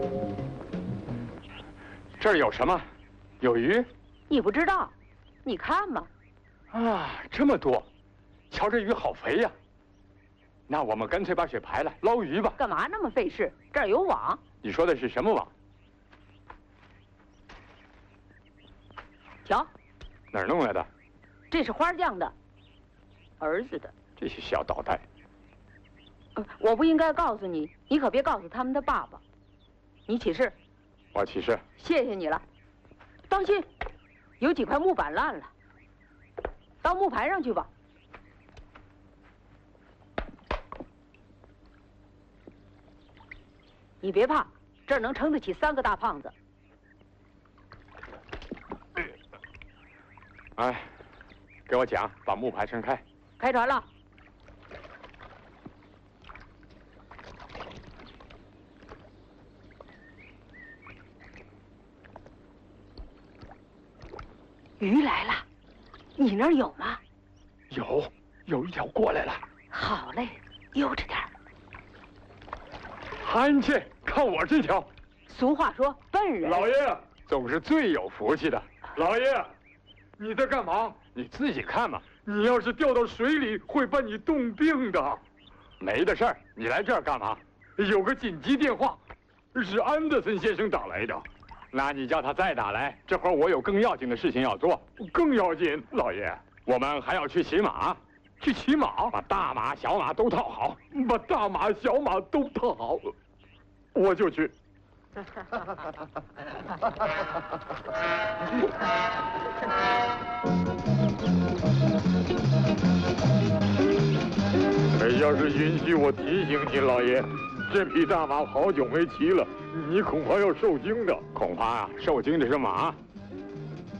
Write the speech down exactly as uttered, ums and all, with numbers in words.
这儿有什么？有鱼？ 你不知道？你看嘛。 啊，这么多！瞧这鱼好肥呀！那我们干脆把水排了，捞鱼吧。 干嘛那么费事？这儿有网。 你说的是什么网？ 瞧， 哪儿弄来的？ 这是花匠的，儿子的。 这些小捣蛋。 呃，我不应该告诉你，你可别告诉他们的爸爸。你起誓。 我起誓。 谢谢你了。当心，有几块木板烂了。到木盘上去吧。你别怕，这儿能撑得起三个大胖子。 哎，给我桨，把木牌撑开。 开船了。鱼来了，你那儿有吗？ 有，有一条过来了。 好嘞，悠着点儿。 憨切，看我这条。 俗话说，笨人。 老爷总是最有福气的。老爷，你在干嘛？你自己看嘛。你要是掉到水里，会把你冻病的。没的事儿，你来这儿干嘛？有个紧急电话，是安德森先生打来的。那你叫他再打来，这会儿我有更要紧的事情要做。更要紧，老爷，我们还要去骑马。去骑马，把大马、小马都套好，把大马、小马都套好，我就去。要是允许我提醒你，老爷，这匹大马好久没骑了，你恐怕要受惊的。恐怕啊，受惊的是马。